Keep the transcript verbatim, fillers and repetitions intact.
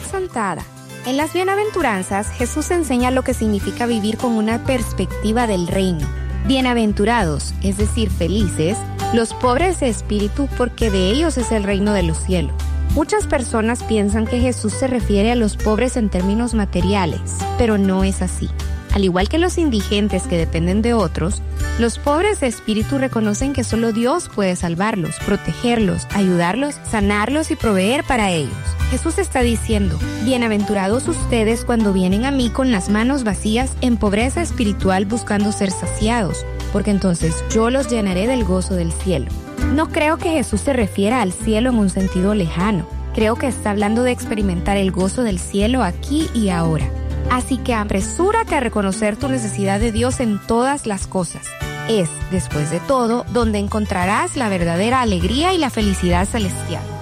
exaltada. En las bienaventuranzas, Jesús enseña lo que significa vivir con una perspectiva del reino. Bienaventurados, es decir, felices, los pobres de espíritu, porque de ellos es el reino de los cielos. Muchas personas piensan que Jesús se refiere a los pobres en términos materiales, pero no es así. Al igual que los indigentes que dependen de otros, los pobres de espíritu reconocen que solo Dios puede salvarlos, protegerlos, ayudarlos, sanarlos y proveer para ellos. Jesús está diciendo, bienaventurados ustedes cuando vienen a mí con las manos vacías en pobreza espiritual buscando ser saciados, porque entonces yo los llenaré del gozo del cielo. No creo que Jesús se refiera al cielo en un sentido lejano. Creo que está hablando de experimentar el gozo del cielo aquí y ahora. Así que apresúrate a reconocer tu necesidad de Dios en todas las cosas. Es, después de todo, donde encontrarás la verdadera alegría y la felicidad celestial.